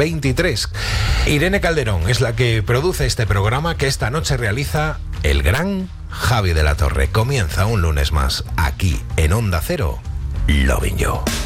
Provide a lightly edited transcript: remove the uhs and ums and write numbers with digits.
23. Irene Calderón es la que produce este programa que esta noche realiza el gran Javi de la Torre. Comienza un lunes más aquí en Onda Cero, Lovin' You.